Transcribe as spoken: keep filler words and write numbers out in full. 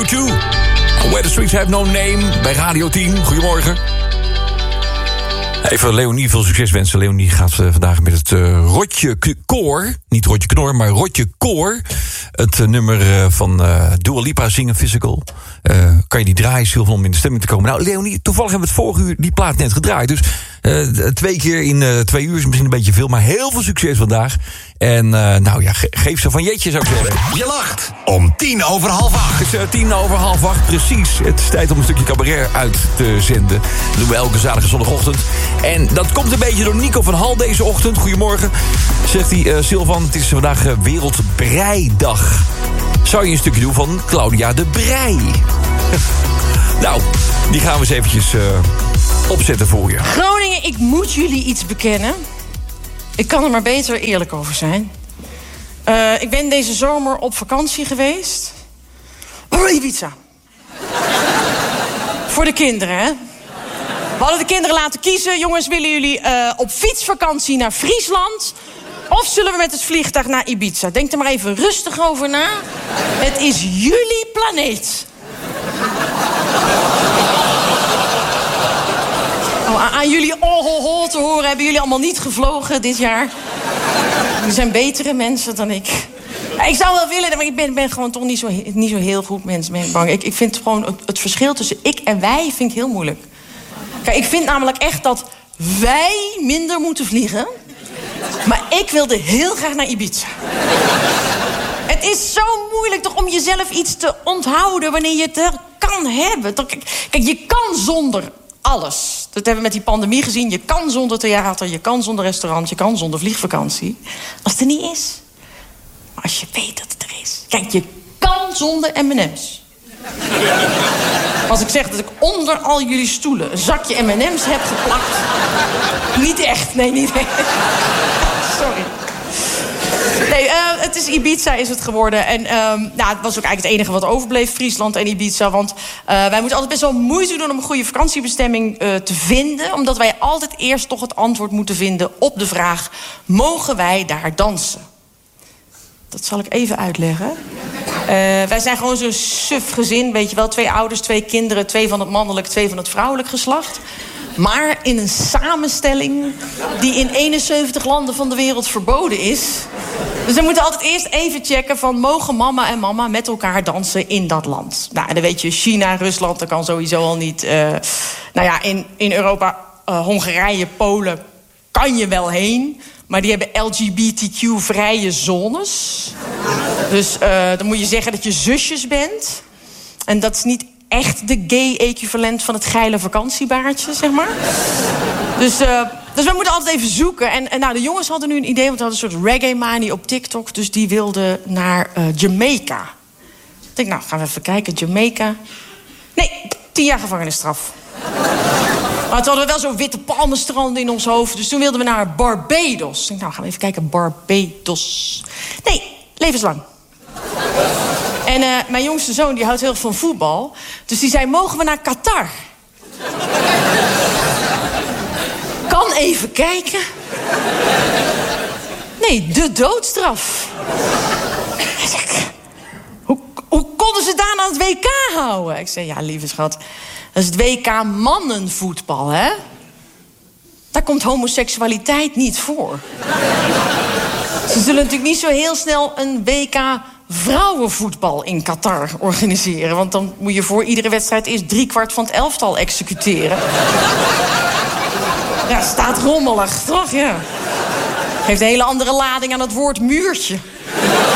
two. Where the Streets Have No Name bij Radio tien. Goedemorgen. Even Leonie veel succes wensen. Leonie gaat uh, vandaag met het uh, Rotje Koor. Niet Rotje Knor, maar Rotje Koor. Het uh, nummer uh, van uh, Dua Lipa, Zingen Physical. Uh, kan je die draaien, Sylvan, om in de stemming te komen? Nou, Leonie, toevallig hebben we het vorige uur die plaat net gedraaid. Dus uh, twee keer in uh, twee uur is misschien een beetje veel. Maar heel veel succes vandaag. En uh, nou ja, ge- geef ze van jeetje, zou ik zeggen. Je lacht om tien over half acht. Het is uh, tien over half acht, precies. Het is tijd om een stukje cabaret uit te zenden. Dat doen we elke zalige zondagochtend. En dat komt een beetje door Nico van Hal deze ochtend. Goedemorgen, zegt hij, uh, Sylvan. Het is vandaag uh, Wereldbreidag. Zou je een stukje doen van Claudia de Brij? Nou, die gaan we eens eventjes uh, opzetten voor je. Groningen, ik moet jullie iets bekennen. Ik kan er maar beter eerlijk over zijn. Uh, ik ben deze zomer op vakantie geweest. Oh, Ibiza. Voor de kinderen, hè? We hadden de kinderen laten kiezen. Jongens, willen jullie uh, op fietsvakantie naar Friesland? Of zullen we met het vliegtuig naar Ibiza? Denk er maar even rustig over na. Het is jullie planeet. Oh, aan jullie oh, ho, ho te horen hebben jullie allemaal niet gevlogen dit jaar. Er zijn betere mensen dan ik. Ik zou wel willen, maar ik ben, ben gewoon toch niet zo, niet zo heel goed mens. Ben ik bang. Ik, ik vind gewoon het, het verschil tussen ik en wij vind ik heel moeilijk. Kijk, ik vind namelijk echt dat wij minder moeten vliegen. Maar ik wilde heel graag naar Ibiza. Het is zo moeilijk toch om jezelf iets te onthouden wanneer je het wel kan hebben. Kijk, je kan zonder alles. Dat hebben we met die pandemie gezien. Je kan zonder theater, je kan zonder restaurant, je kan zonder vliegvakantie. Als het er niet is. Maar als je weet dat het er is. Kijk, je kan zonder M en M's. Als ik zeg dat ik onder al jullie stoelen een zakje M en M's heb geplakt. Niet echt, nee, niet echt. Sorry. Nee, uh, het is Ibiza is het geworden. En um, nou, het was ook eigenlijk het enige wat overbleef, Friesland en Ibiza. Want uh, wij moeten altijd best wel moeite doen om een goede vakantiebestemming uh, te vinden. Omdat wij altijd eerst toch het antwoord moeten vinden op de vraag: mogen wij daar dansen? Dat zal ik even uitleggen. Uh, wij zijn gewoon zo'n suf gezin, weet je wel. Twee ouders, twee kinderen, twee van het mannelijk, twee van het vrouwelijk geslacht. Maar in een samenstelling die in eenenzeventig landen van de wereld verboden is. Dus we moeten altijd eerst even checken van: mogen mama en mama met elkaar dansen in dat land? Nou, en dan weet je, China, Rusland, dat kan sowieso al niet. Uh, nou ja, in, in Europa, uh, Hongarije, Polen kan je wel heen. Maar die hebben L G B T Q-vrije zones. Dus uh, dan moet je zeggen dat je zusjes bent. En dat is niet echt de gay-equivalent van het geile vakantiebaardje, zeg maar. Dus, uh, dus we moeten altijd even zoeken. En, en nou, de jongens hadden nu een idee, want we hadden een soort reggae-manie op TikTok. Dus die wilden naar uh, Jamaica. Ik denk, nou, gaan we even kijken. Jamaica. Nee, tien jaar gevangenisstraf. Maar toen hadden we wel zo'n witte palmenstranden in ons hoofd. Dus toen wilden we naar Barbados. Ik denk, nou, gaan we even kijken. Barbados. Nee, levenslang. En uh, mijn jongste zoon die houdt heel erg van voetbal. Dus die zei, mogen we naar Qatar? Kan even kijken. Nee, de doodstraf. Hoe, hoe konden ze daar aan het W K houden? Ik zei, ja, lieve schat, dat is het W K mannenvoetbal, hè? Daar komt homoseksualiteit niet voor. Ze zullen natuurlijk niet zo heel snel een W K vrouwenvoetbal in Qatar organiseren. Want dan moet je voor iedere wedstrijd eerst driekwart van het elftal executeren. Ja, staat rommelig, toch? Ja. Geeft een hele andere lading aan het woord muurtje.